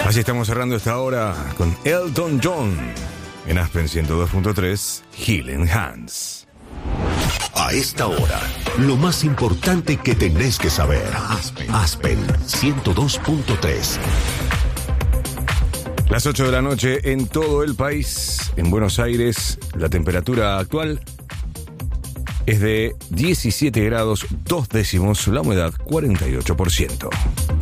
Así estamos cerrando esta hora con Elton John en Aspen 102.3, Healing Hands. A esta hora, lo más importante que tenés que saber. Aspen 102.3. Las 8 de la noche en todo el país. En Buenos Aires, la temperatura actual es de 17 grados 2 décimos, la humedad 48%.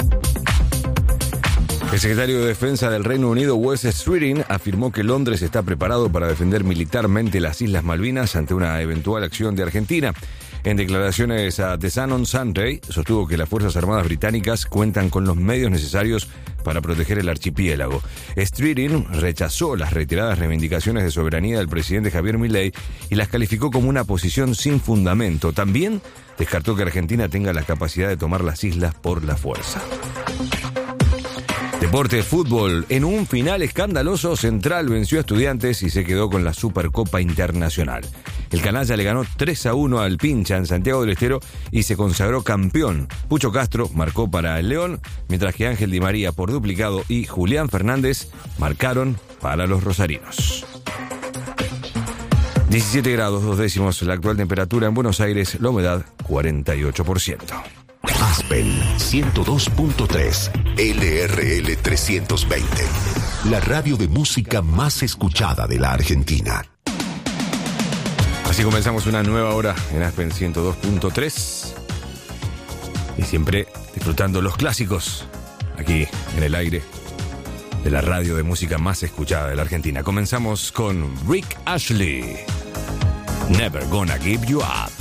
El secretario de Defensa del Reino Unido, Wes Streeting, afirmó que Londres está preparado para defender militarmente las Islas Malvinas ante una eventual acción de Argentina. En declaraciones a The Sun on Sunday, sostuvo que las Fuerzas Armadas británicas cuentan con los medios necesarios para proteger el archipiélago. Streeting rechazó las reiteradas reivindicaciones de soberanía del presidente Javier Milei y las calificó como una posición sin fundamento. También descartó que Argentina tenga la capacidad de tomar las islas por la fuerza. Deporte de fútbol. En un final escandaloso, Central venció a Estudiantes y se quedó con la Supercopa Internacional. El canalla le ganó 3-1 al Pincha en Santiago del Estero y se consagró campeón. Pucho Castro marcó para el León, mientras que Ángel Di María por duplicado y Julián Fernández marcaron para los rosarinos. 17 grados 2 décimos la actual temperatura en Buenos Aires, la humedad 48%. Aspen 102.3, LRL 320, la radio de música más escuchada de la Argentina. Así comenzamos una nueva hora en Aspen 102.3 y siempre disfrutando los clásicos aquí en el aire de la radio de música más escuchada de la Argentina. Comenzamos con Rick Ashley, Never Gonna Give You Up.